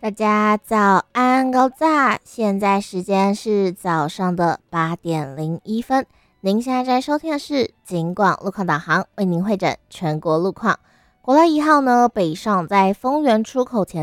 大家早安，高炸！现在时间是早上的8:01。您现在在收听的是警广路况导航，为您会诊全国路况。国道1号呢，北上在丰原出口前